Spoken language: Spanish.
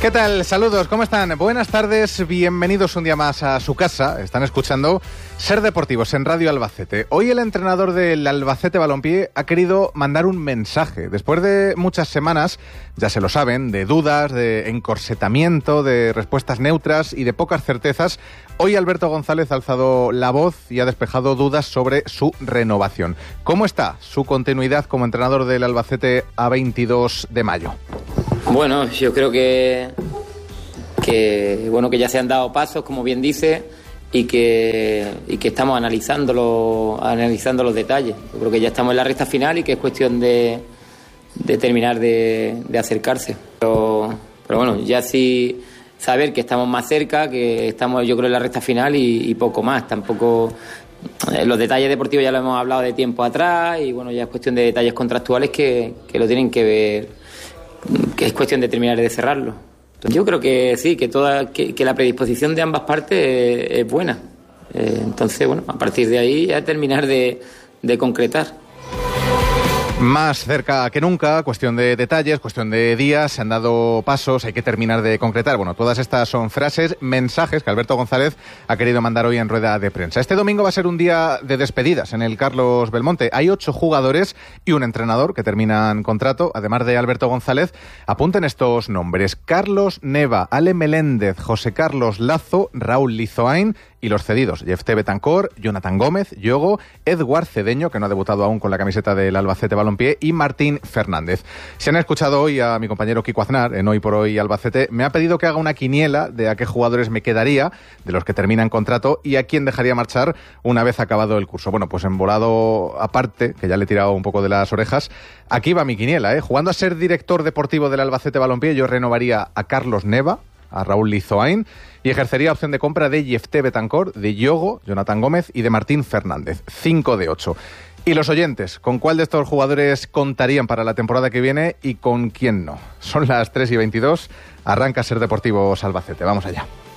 ¿Qué tal? Saludos, ¿cómo están? Buenas tardes, bienvenidos un día más a su casa. Están escuchando Ser Deportivos en Radio Albacete. Hoy el entrenador del Albacete Balompié ha querido mandar un mensaje. Después de muchas semanas, ya se lo saben, de dudas, de encorsetamiento, de respuestas neutras y de pocas certezas, hoy Alberto González ha alzado la voz y ha despejado dudas sobre su renovación. ¿Cómo está su continuidad como entrenador del Albacete a 22 de mayo? Bueno, yo creo que ya se han dado pasos, como bien dice, y que estamos analizando los detalles. Yo creo que ya estamos en la recta final y que es cuestión de terminar de acercarse. Pero bueno, ya sí saber que estamos más cerca, que estamos, yo creo, en la recta final y poco más. Tampoco los detalles deportivos ya lo hemos hablado de tiempo atrás y bueno, ya es cuestión de detalles contractuales que lo tienen que ver, que es cuestión de terminar de cerrarlo. Yo creo que sí, que la predisposición de ambas partes es buena. Entonces, bueno, a partir de ahí ya terminar de concretar. Más cerca que nunca, cuestión de detalles, cuestión de días, se han dado pasos, hay que terminar de concretar. Bueno, todas estas son frases, mensajes que Alberto González ha querido mandar hoy en rueda de prensa. Este domingo va a ser un día de despedidas en el Carlos Belmonte. Hay 8 jugadores y un entrenador que terminan contrato. Además de Alberto González, apunten estos nombres: Carlos Neva, Ale Meléndez, José Carlos Lazo, Raúl Lizoain y los cedidos: Jefté Betancor, Jonathan Gómez, Yogo, Edward Cedeño, que no ha debutado aún con la camiseta del Albacete Balompié, y Martín Fernández. Si han escuchado hoy a mi compañero Kiko Aznar, en Hoy por Hoy Albacete, me ha pedido que haga una quiniela de a qué jugadores me quedaría, de los que terminan contrato, y a quién dejaría marchar una vez acabado el curso. Bueno, pues en volado aparte, que ya le he tirado un poco de las orejas, aquí va mi quiniela, ¿eh? Jugando a ser director deportivo del Albacete Balompié, yo renovaría a Carlos Neva, a Raúl Lizoain, y ejercería opción de compra de Jefté Betancor, de Yogo, Jonathan Gómez y de Martín Fernández. 5 de 8. Y los oyentes, ¿con cuál de estos jugadores contarían para la temporada que viene y con quién no? Son las 3:22, arranca Ser Deportivos Albacete. Vamos allá.